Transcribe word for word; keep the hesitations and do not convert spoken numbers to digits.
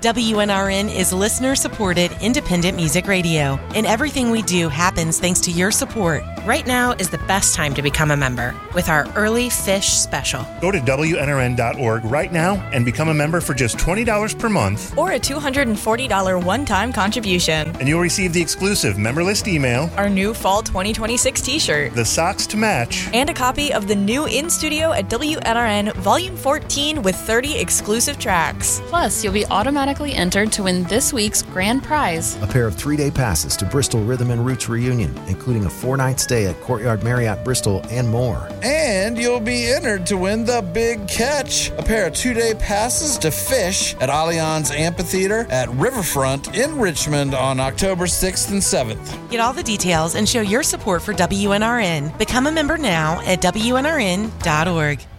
W N R N is listener-supported independent music radio, and everything we do happens thanks to your support. Right now is the best time to become a member with our Early Fish Special. Go to W N R N dot org right now and become a member for just twenty dollars per month. Or a two hundred forty dollars one-time contribution. And you'll receive the exclusive member list email, our new Fall twenty twenty-six t-shirt, the socks to match, and a copy of the new In Studio at W N R N Volume fourteen with thirty exclusive tracks. Plus, you'll be automatically entered to win this week's grand prize, a pair of three-day passes to Bristol Rhythm and Roots Reunion, including a four-night stay at Courtyard Marriott Bristol and more. And you'll be entered to win the big catch, a pair of two-day passes to Fish at Allianz Amphitheater at Riverfront in Richmond on October sixth and seventh. Get all the details and show your support for W N R N. Become a member now at W N R N dot org.